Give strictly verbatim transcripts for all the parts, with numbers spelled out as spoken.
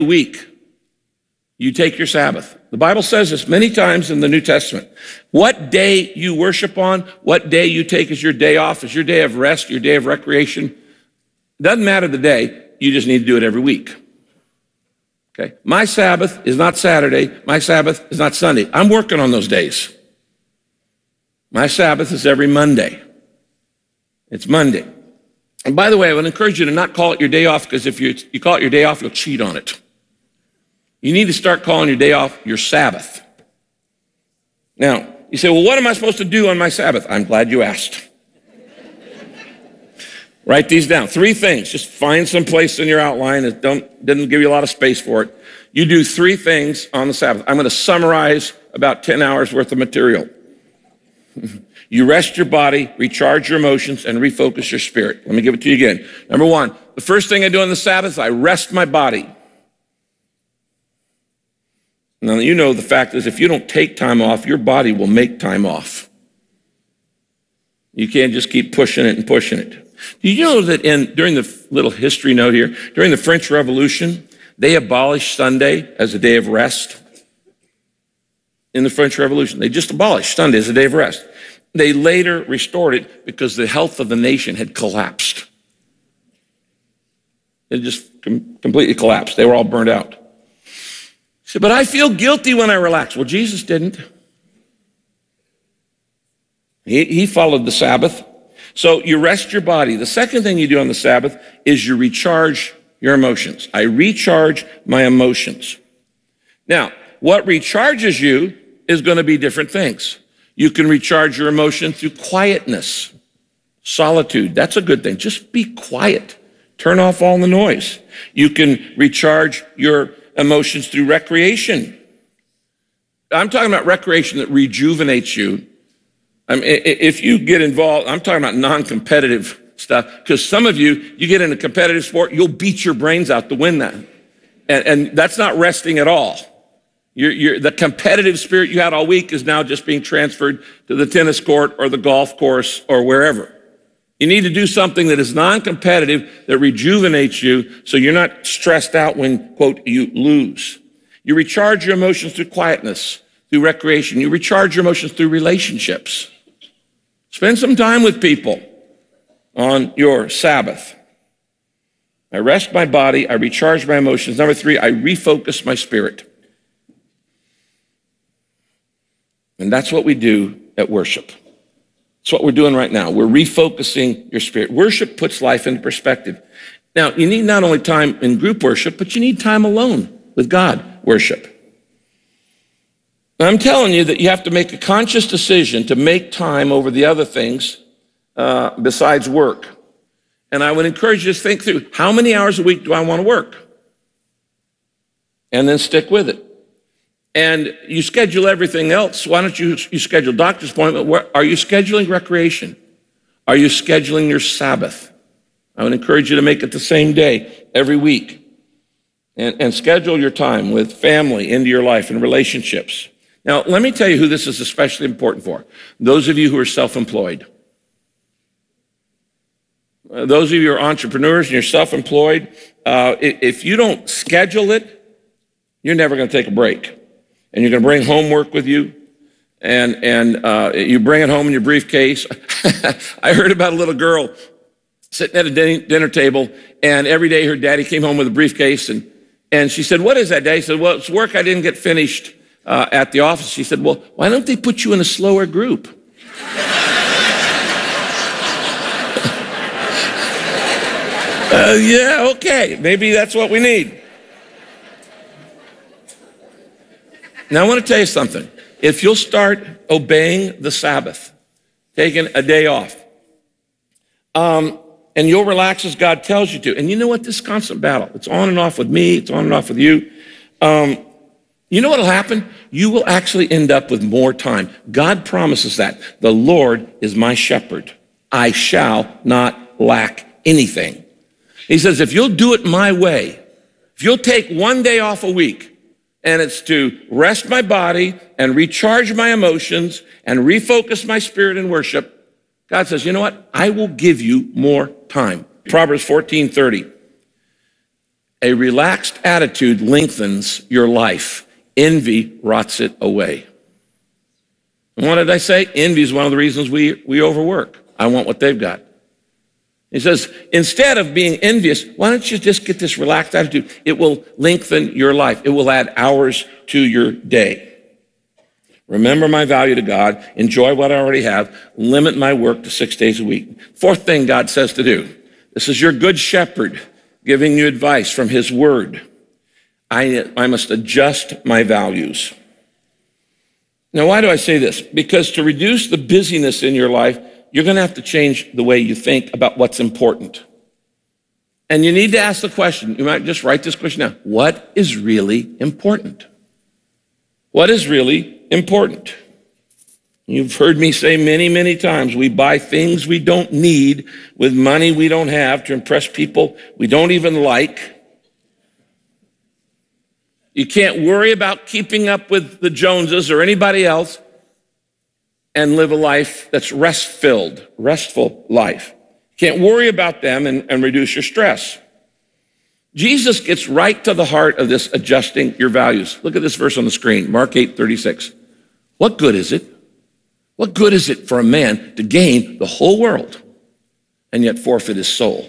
week, you take your Sabbath. The Bible says this many times in the New Testament. What day you worship on, what day you take as your day off, as your day of rest, your day of recreation, doesn't matter the day, you just need to do it every week. Okay? My Sabbath is not Saturday, my Sabbath is not Sunday. I'm working on those days. My Sabbath is every Monday. It's Monday. And by the way, I would encourage you to not call it your day off, because if you, you call it your day off, you'll cheat on it. You need to start calling your day off your Sabbath. Now, you say, well, what am I supposed to do on my Sabbath? I'm glad you asked. Write these down. Three things. Just find some place in your outline that don't, didn't give you a lot of space for it. You do three things on the Sabbath. I'm going to summarize about ten hours worth of material. You rest your body, recharge your emotions, and refocus your spirit. Let me give it to you again. Number one, the first thing I do on the Sabbath, I rest my body. Now, you know the fact is if you don't take time off, your body will make time off. You can't just keep pushing it and pushing it. Do you know that in during the little history note here, during the French Revolution, they abolished Sunday as a day of rest? In the French Revolution, they just abolished Sunday as a day of rest. They later restored it because the health of the nation had collapsed. It just com- completely collapsed. They were all burned out. He said, but I feel guilty when I relax. Well, Jesus didn't. He, he followed the Sabbath. So you rest your body. The second thing you do on the Sabbath is you recharge your emotions. I recharge my emotions. Now, what recharges you is going to be different things. You can recharge your emotion through quietness, solitude. That's a good thing. Just be quiet. Turn off all the noise. You can recharge your emotions through recreation. I'm talking about recreation that rejuvenates you. I mean, if you get involved, I'm talking about non-competitive stuff, because some of you, you get in a competitive sport, you'll beat your brains out to win that. And, and that's not resting at all. You're, you're, the competitive spirit you had all week is now just being transferred to the tennis court or the golf course or wherever. You need to do something that is non-competitive, that rejuvenates you, so you're not stressed out when, quote, you lose. You recharge your emotions through quietness, through recreation. You recharge your emotions through relationships. Spend some time with people on your Sabbath. I rest my body. I recharge my emotions. Number three, I refocus my spirit. And that's what we do at worship. It's what we're doing right now. We're refocusing your spirit. Worship puts life into perspective. Now, you need not only time in group worship, but you need time alone with God worship. And I'm telling you that you have to make a conscious decision to make time over the other things uh, besides work. And I would encourage you to think through, how many hours a week do I want to work? And then stick with it. And you schedule everything else. Why don't you, you schedule doctor's appointment? Where, are you scheduling recreation? Are you scheduling your Sabbath? I would encourage you to make it the same day every week. And, and schedule your time with family into your life and relationships. Now, let me tell you who this is especially important for. Those of you who are self-employed. Uh, those of you who are entrepreneurs and you're self-employed, uh, if you don't schedule it, you're never going to take a break. And you're going to bring homework with you, and and uh, you bring it home in your briefcase. I heard about a little girl sitting at a dinner table, and every day her daddy came home with a briefcase, and, and she said, what is that, Daddy? He said, well, it's work I didn't get finished uh, at the office. She said, well, why don't they put you in a slower group? uh, yeah, okay, maybe that's what we need. Now, I want to tell you something. If you'll start obeying the Sabbath, taking a day off, um, and you'll relax as God tells you to, and you know what? This constant battle, it's on and off with me, it's on and off with you. Um, you know what will happen? You will actually end up with more time. God promises that. The Lord is my shepherd. I shall not lack anything. He says, if you'll do it my way, if you'll take one day off a week, and it's to rest my body and recharge my emotions and refocus my spirit in worship, God says, you know what? I will give you more time. Proverbs fourteen thirty. A relaxed attitude lengthens your life. Envy rots it away. And what did I say? Envy is one of the reasons we, we overwork. I want what they've got. He says, instead of being envious, why don't you just get this relaxed attitude? It will lengthen your life. It will add hours to your day. Remember my value to God. Enjoy what I already have. Limit my work to six days a week. Fourth thing God says to do. This is your good shepherd giving you advice from his word. I, I must adjust my values. Now, why do I say this? Because to reduce the busyness in your life, you're going to have to change the way you think about what's important. And you need to ask the question, you might just write this question down. What is really important? What is really important? You've heard me say many, many times, we buy things we don't need with money we don't have to impress people we don't even like. You can't worry about keeping up with the Joneses or anybody else and live a life that's rest-filled, restful life. You can't worry about them and, and reduce your stress. Jesus gets right to the heart of this adjusting your values. Look at this verse on the screen, Mark eight thirty-six. What good is it? What good is it for a man to gain the whole world and yet forfeit his soul?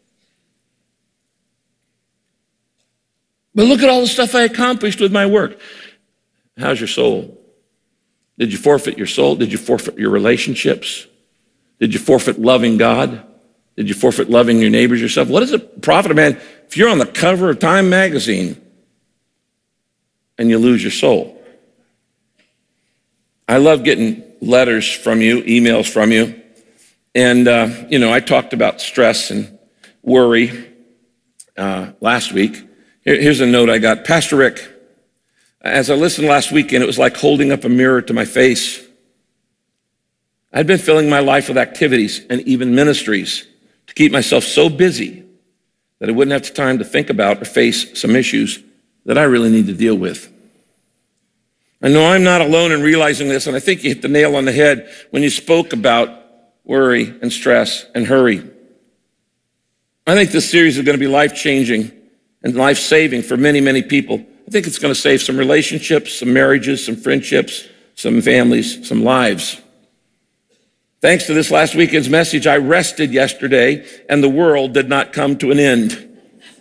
But look at all the stuff I accomplished with my work. How's your soul? Did you forfeit your soul? Did you forfeit your relationships? Did you forfeit loving God? Did you forfeit loving your neighbors, yourself? What does it profit a man if you're on the cover of Time magazine and you lose your soul? I love getting letters from you, emails from you. And, uh, you know, I talked about stress and worry uh, last week. Here, here's a note I got. Pastor Rick, as I listened last weekend, it was like holding up a mirror to my face. I'd been filling my life with activities and even ministries to keep myself so busy that I wouldn't have time to think about or face some issues that I really need to deal with. I know I'm not alone in realizing this, and I think you hit the nail on the head when you spoke about worry and stress and hurry. I think this series is going to be life-changing and life-saving for many, many people. I think it's going to save some relationships, some marriages, some friendships, some families, some lives. Thanks to this last weekend's message, I rested yesterday, and the world did not come to an end.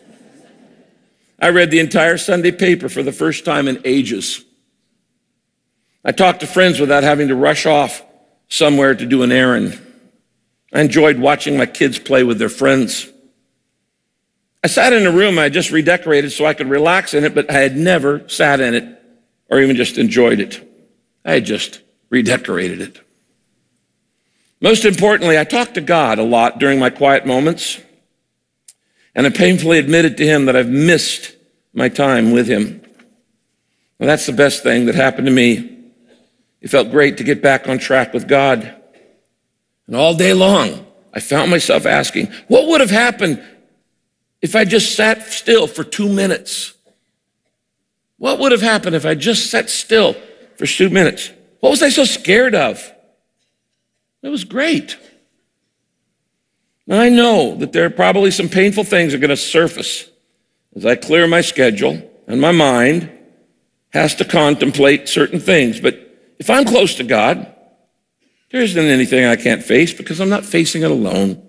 I read the entire Sunday paper for the first time in ages. I talked to friends without having to rush off somewhere to do an errand. I enjoyed watching my kids play with their friends. I sat in a room I had just redecorated so I could relax in it, but I had never sat in it or even just enjoyed it. I had just redecorated it. Most importantly, I talked to God a lot during my quiet moments, and I painfully admitted to him that I've missed my time with him. Well, that's the best thing that happened to me. It felt great to get back on track with God. And all day long, I found myself asking, what would have happened if I just sat still for two minutes? What would have happened if I just sat still for two minutes? What was I so scared of? It was great. Now, I know that there are probably some painful things that are going to surface as I clear my schedule and my mind has to contemplate certain things. But if I'm close to God, there isn't anything I can't face because I'm not facing it alone.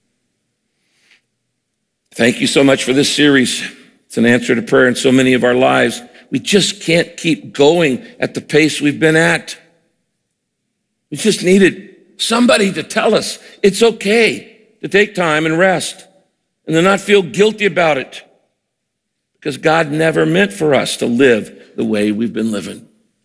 Thank you so much for this series. It's an answer to prayer in so many of our lives. We just can't keep going at the pace we've been at. We just needed somebody to tell us it's okay to take time and rest and to not feel guilty about it, because God never meant for us to live the way we've been living.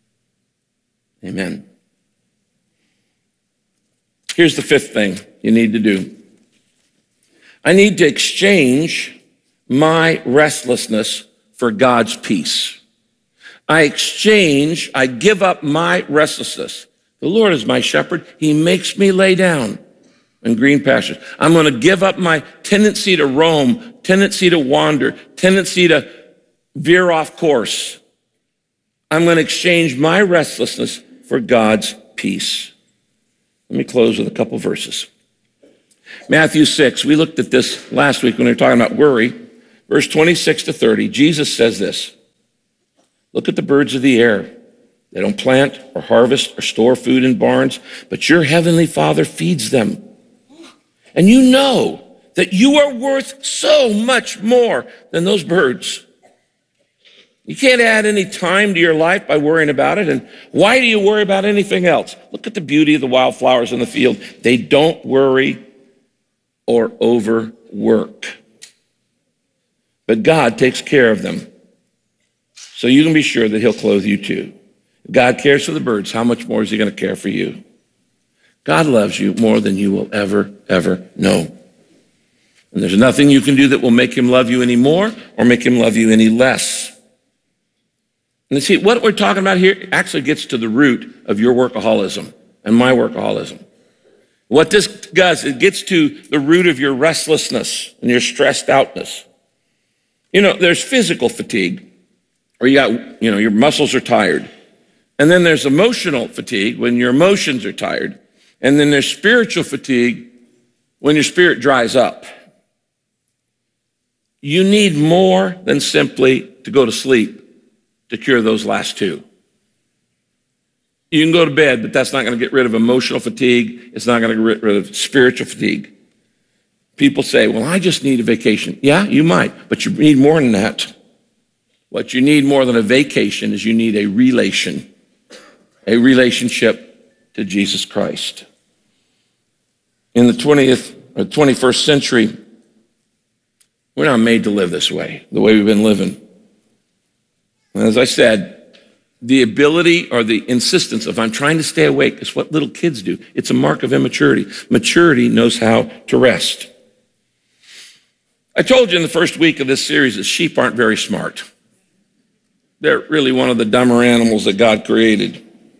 Amen. Here's the fifth thing you need to do. I need to exchange my restlessness for God's peace. I exchange, I give up my restlessness. The Lord is my shepherd. He makes me lay down in green pastures. I'm going to give up my tendency to roam, tendency to wander, tendency to veer off course. I'm going to exchange my restlessness for God's peace. Let me close with a couple verses. Matthew six, we looked at this last week when we were talking about worry. verse twenty-six to thirty, Jesus says this. Look at the birds of the air. They don't plant or harvest or store food in barns, but your heavenly Father feeds them. And you know that you are worth so much more than those birds. You can't add any time to your life by worrying about it. And why do you worry about anything else? Look at the beauty of the wildflowers in the field. They don't worry or overwork. But God takes care of them. So you can be sure that he'll clothe you too. If God cares for the birds, how much more is he going to care for you? God loves you more than you will ever, ever know. And there's nothing you can do that will make him love you any more or make him love you any less. And see, what we're talking about here actually gets to the root of your workaholism and my workaholism. What this does, it gets to the root of your restlessness and your stressed outness. You know, there's physical fatigue, or you got, you know, your muscles are tired. And then there's emotional fatigue when your emotions are tired. And then there's spiritual fatigue when your spirit dries up. You need more than simply to go to sleep to cure those last two. You can go to bed, but that's not going to get rid of emotional fatigue. It's not going to get rid of spiritual fatigue. People say, well, I just need a vacation. Yeah, you might, but you need more than that. What you need more than a vacation is you need a relation, a relationship to Jesus Christ. In the twentieth or twenty-first century, we're not made to live this way, the way we've been living. And as I said, the ability or the insistence of I'm trying to stay awake is what little kids do. It's a mark of immaturity. Maturity knows how to rest. I told you in the first week of this series that sheep aren't very smart. They're really one of the dumber animals that God created.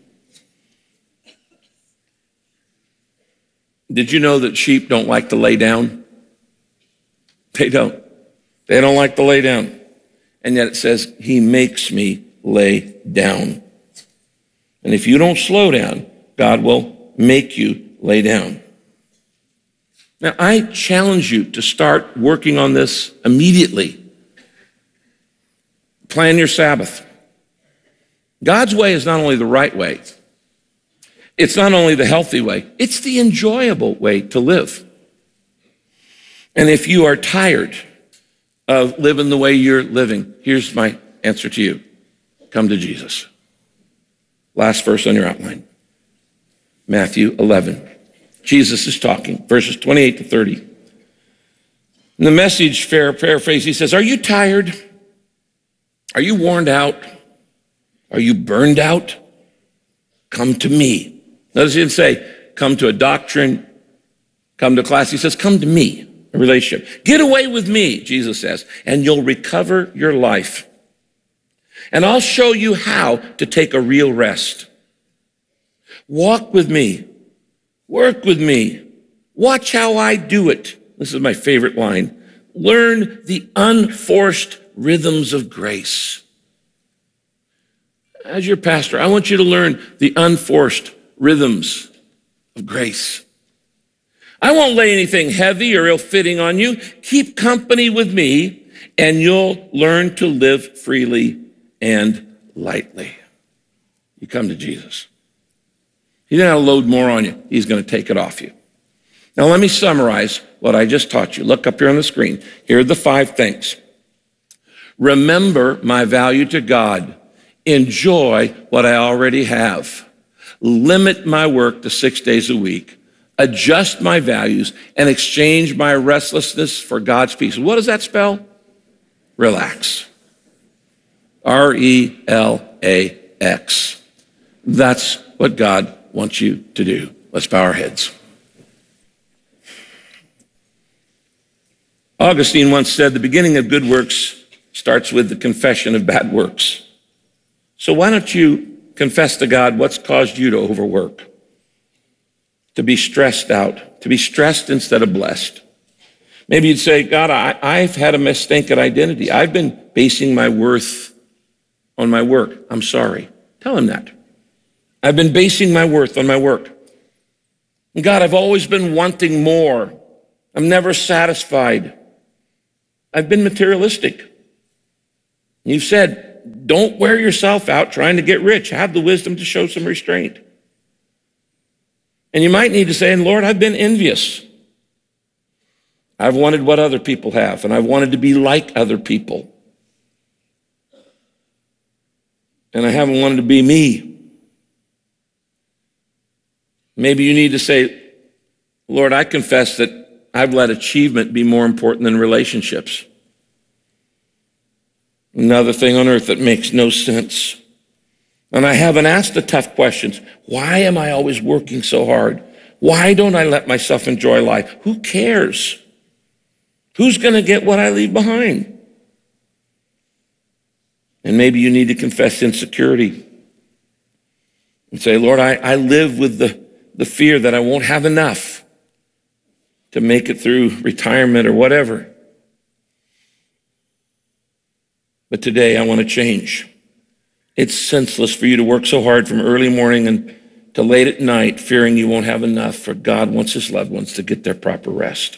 Did you know that sheep don't like to lay down? They don't. They don't like to lay down. And yet it says, he makes me lay down. And if you don't slow down, God will make you lay down. Now, I challenge you to start working on this immediately. Plan your Sabbath. God's way is not only the right way, it's not only the healthy way, it's the enjoyable way to live. And if you are tired of living the way you're living, here's my answer to you. Come to Jesus. Last verse on your outline. Matthew eleven. Jesus is talking, verses twenty-eight to thirty. In the Message fair paraphrase, he says, are you tired? Are you worn out? Are you burned out? Come to me. Notice he didn't say, come to a doctrine, come to class. He says, come to me, a relationship. Get away with me, Jesus says, and you'll recover your life. And I'll show you how to take a real rest. Walk with me. Work with me. Watch how I do it. This is my favorite line. Learn the unforced rhythms of grace. As your pastor, I want you to learn the unforced rhythms of grace. I won't lay anything heavy or ill-fitting on you. Keep company with me, and you'll learn to live freely and lightly. You come to Jesus. He doesn't have to load more on you. He's going to take it off you. Now, let me summarize what I just taught you. Look up here on the screen. Here are the five things. Remember my value to God. Enjoy what I already have. Limit my work to six days a week. Adjust my values and exchange my restlessness for God's peace. What does that spell? Relax. R E L A X. That's what God wants you to do. Let's bow our heads. Augustine once said, the beginning of good works starts with the confession of bad works. So why don't you confess to God what's caused you to overwork, to be stressed out, to be stressed instead of blessed. Maybe you'd say, God, I, I've had a mistaken identity. I've been basing my worth on my work. I'm sorry. Tell him that. I've been basing my worth on my work. And God, I've always been wanting more. I'm never satisfied. I've been materialistic. You've said, don't wear yourself out trying to get rich. Have the wisdom to show some restraint. And you might need to say, and Lord, I've been envious. I've wanted what other people have, and I've wanted to be like other people. And I haven't wanted to be me. Maybe you need to say, Lord, I confess that I've let achievement be more important than relationships. Another thing on earth that makes no sense. And I haven't asked the tough questions. Why am I always working so hard? Why don't I let myself enjoy life? Who cares? Who's going to get what I leave behind? And maybe you need to confess insecurity and say, Lord, I, I live with the, the fear that I won't have enough to make it through retirement or whatever. But today I want to change. It's senseless for you to work so hard from early morning and to late at night, fearing you won't have enough, for God wants his loved ones to get their proper rest.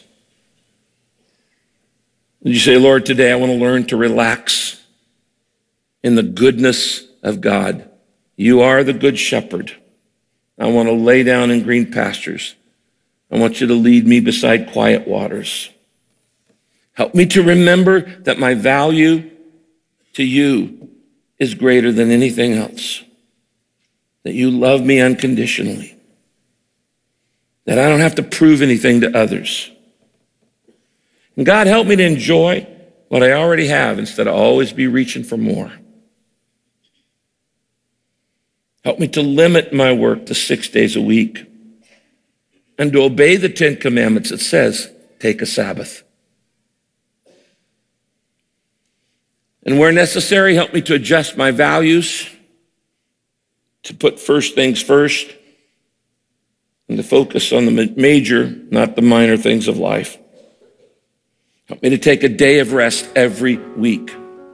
And you say, Lord, today I want to learn to relax in the goodness of God. You are the good shepherd. I want to lay down in green pastures. I want you to lead me beside quiet waters. Help me to remember that my value to you is greater than anything else, that you love me unconditionally, that I don't have to prove anything to others. And God, help me to enjoy what I already have instead of always be reaching for more. Help me to limit my work to six days a week and to obey the Ten Commandments that says, take a Sabbath. And where necessary, help me to adjust my values, to put first things first, and to focus on the major, not the minor things of life. Help me to take a day of rest every week.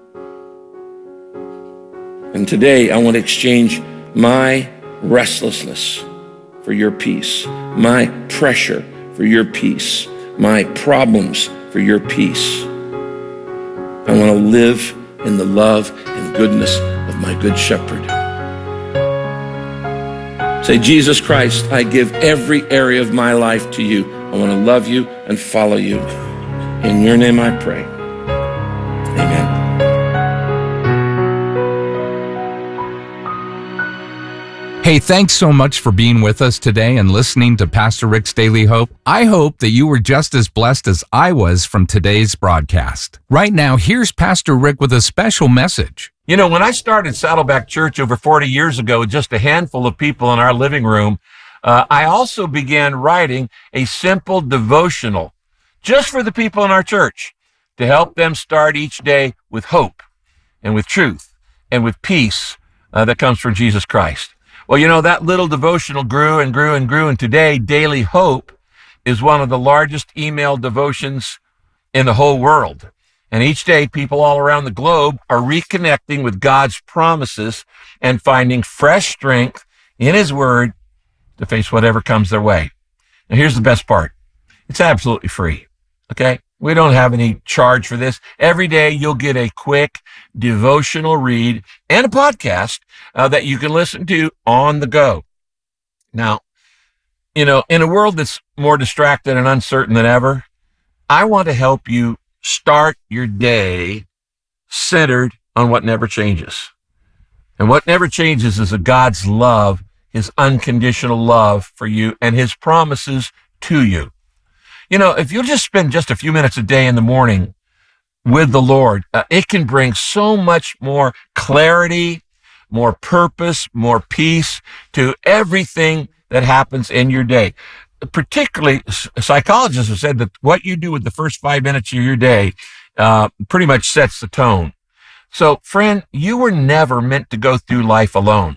And today, I want to exchange my restlessness for your peace, my pressure for your peace, my problems for your peace. I want to live in the love and goodness of my good shepherd. Say, Jesus Christ, I give every area of my life to you. I want to love you and follow you. In your name I pray. Amen. Hey, thanks so much for being with us today and listening to Pastor Rick's Daily Hope. I hope that you were just as blessed as I was from today's broadcast. Right now, here's Pastor Rick with a special message. You know, when I started Saddleback Church over forty years ago with just a handful of people in our living room, uh, I also began writing a simple devotional just for the people in our church to help them start each day with hope and with truth and with peace uh, that comes from Jesus Christ. Well, you know, that little devotional grew and grew and grew, and today, Daily Hope is one of the largest email devotions in the whole world. And each day, people all around the globe are reconnecting with God's promises and finding fresh strength in His Word to face whatever comes their way. Now, here's the best part. It's absolutely free, okay? We don't have any charge for this. Every day, you'll get a quick devotional read and a podcast uh, that you can listen to on the go. Now, you know, in a world that's more distracted and uncertain than ever, I want to help you start your day centered on what never changes. And what never changes is a God's love, His unconditional love for you and His promises to you. You know, if you'll just spend just a few minutes a day in the morning with the Lord, uh, it can bring so much more clarity, more purpose, more peace to everything that happens in your day. Particularly, psychologists have said that what you do with the first five minutes of your day uh, pretty much sets the tone. So, friend, you were never meant to go through life alone.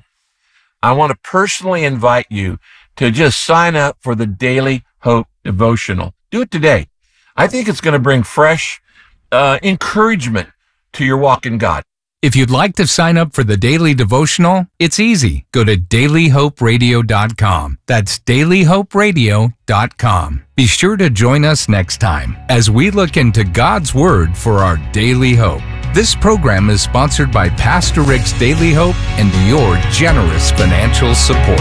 I want to personally invite you to just sign up for the Daily Hope Devotional. Do it today. I think it's going to bring fresh uh, encouragement to your walk in God. If you'd like to sign up for the Daily Devotional, it's easy. Go to daily hope radio dot com. That's daily hope radio dot com. Be sure to join us next time as we look into God's Word for our daily hope. This program is sponsored by Pastor Rick's Daily Hope and your generous financial support.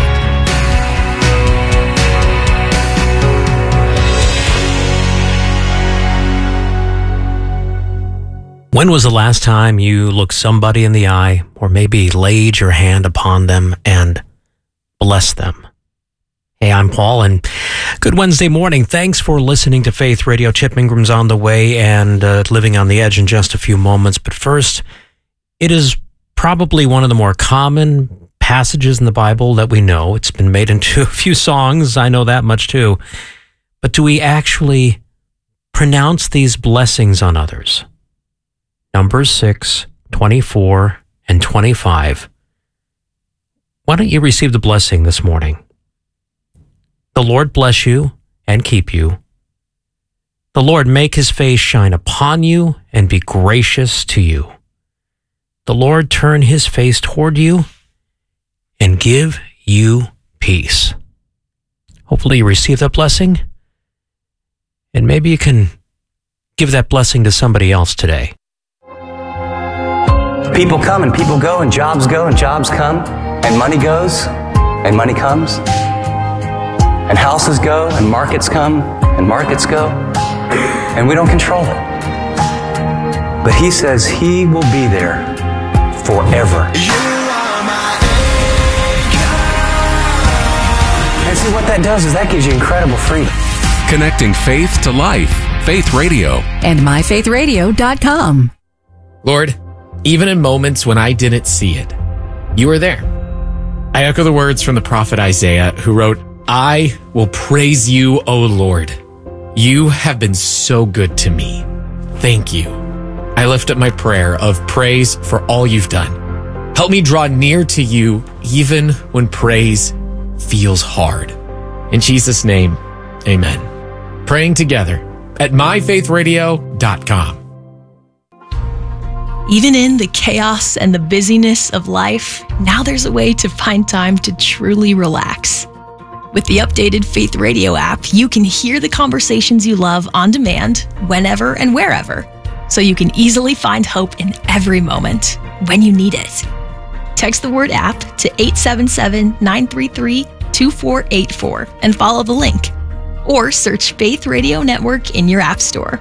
When was the last time you looked somebody in the eye or maybe laid your hand upon them and blessed them? Hey, I'm Paul, and good Wednesday morning. Thanks for listening to Faith Radio. Chip Ingram's on the way and uh, Living on the Edge in just a few moments. But first, it is probably one of the more common passages in the Bible that we know. It's been made into a few songs. I know that much too. But do we actually pronounce these blessings on others? Numbers six, twenty-four, and twenty-five. Why don't you receive the blessing this morning? The Lord bless you and keep you. The Lord make his face shine upon you and be gracious to you. The Lord turn his face toward you and give you peace. Hopefully you receive that blessing, and maybe you can give that blessing to somebody else today. People come and people go, and jobs go and jobs come, and money goes and money comes, and houses go and markets come and markets go, and we don't control it. But he says he will be there forever. And see, what that does is that gives you incredible freedom. Connecting faith to life. Faith Radio. And my faith radio dot com. Lord, even in moments when I didn't see it, you were there. I echo the words from the prophet Isaiah, who wrote, I will praise you, O Lord. You have been so good to me. Thank you. I lift up my prayer of praise for all you've done. Help me draw near to you even when praise feels hard. In Jesus' name, amen. Praying together at my faith radio dot com. Even in the chaos and the busyness of life, now there's a way to find time to truly relax. With the updated Faith Radio app, you can hear the conversations you love on demand, whenever and wherever, so you can easily find hope in every moment when you need it. Text the word app to eight seven seven, nine three three, two four eight four and follow the link, or search Faith Radio Network in your app store.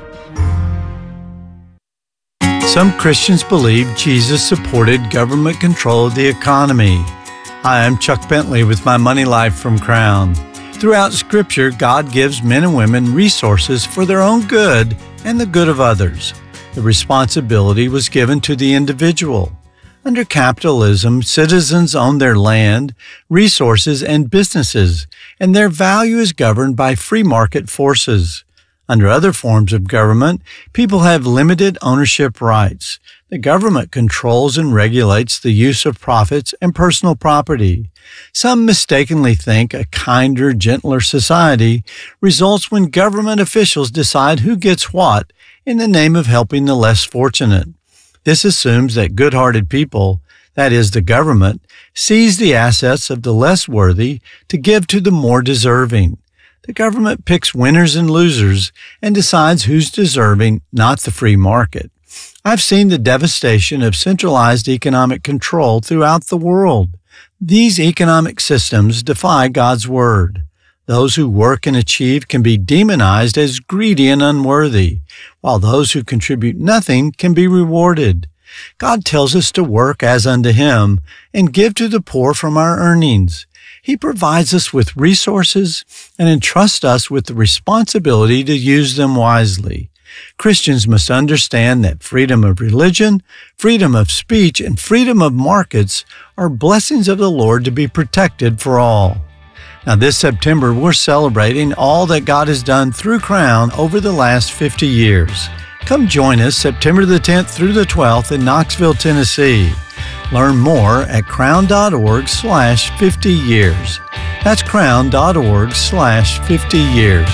Some Christians believe Jesus supported government control of the economy. Hi, I'm Chuck Bentley with My Money Life from Crown. Throughout Scripture, God gives men and women resources for their own good and the good of others. The responsibility was given to the individual. Under capitalism, citizens own their land, resources, and businesses, and their value is governed by free market forces. Under other forms of government, people have limited ownership rights. The government controls and regulates the use of profits and personal property. Some mistakenly think a kinder, gentler society results when government officials decide who gets what in the name of helping the less fortunate. This assumes that good-hearted people, that is, the government, seize the assets of the less worthy to give to the more deserving. The government picks winners and losers and decides who's deserving, not the free market. I've seen the devastation of centralized economic control throughout the world. These economic systems defy God's word. Those who work and achieve can be demonized as greedy and unworthy, while those who contribute nothing can be rewarded. God tells us to work as unto Him and give to the poor from our earnings. He provides us with resources and entrusts us with the responsibility to use them wisely. Christians must understand that freedom of religion, freedom of speech, and freedom of markets are blessings of the Lord to be protected for all. Now, this September, we're celebrating all that God has done through Crown over the last fifty years. Come join us September the tenth through the twelfth in Knoxville, Tennessee. Learn more at crown.org slash 50 years. That's crown.org slash 50 years.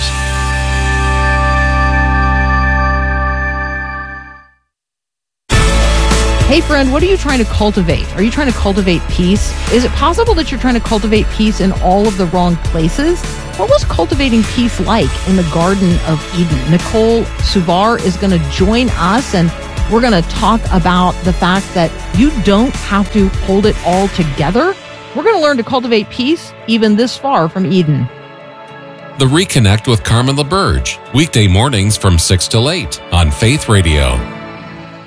Hey friend, what are you trying to cultivate? Are you trying to cultivate peace? Is it possible that you're trying to cultivate peace in all of the wrong places? What was cultivating peace like in the Garden of Eden? Nicole Suvar is going to join us, and we're going to talk about the fact that you don't have to hold it all together. We're going to learn to cultivate peace even this far from Eden. The Reconnect with Carmen LaBerge, weekday mornings from six till eight on Faith Radio.